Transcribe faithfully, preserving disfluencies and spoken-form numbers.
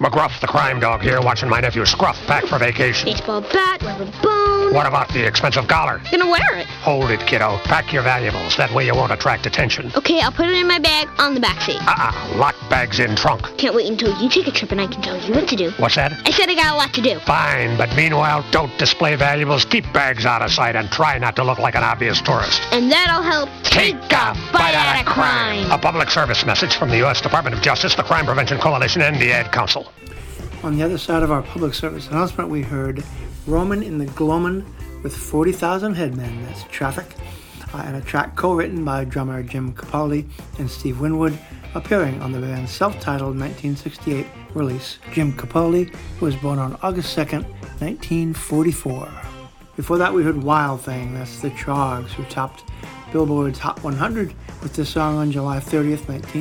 McGruff, the crime dog here, watching my nephew Scruff pack for vacation. Baseball bat, rubber bone. What about the expensive collar? Gonna wear it. Hold it, kiddo. Pack your valuables. That way you won't attract attention. Okay, I'll put it in my bag on the back seat. Uh-uh. Lock bags in trunk. Can't wait until you take a trip and I can tell you what to do. What's that? I said I got a lot to do. Fine, but meanwhile, don't display valuables. Keep bags out of sight and try not to look like an obvious tourist. And that'll help Take a bite out of crime. A public service message from the U S Department of Justice, the Crime Prevention Coalition, and the Ad Council. On the other side of our public service announcement, we heard Roman in the Gloamin' with forty thousand Headmen. That's Traffic. Uh, and a track co-written by drummer Jim Capaldi and Steve Winwood, appearing on the band's self-titled nineteen sixty-eight release. Jim Capaldi was born on August second, nineteen forty-four. Before that, we heard Wild Thing. That's the Trogs, who topped Billboard's Hot one hundred with this song on July thirtieth, nineteen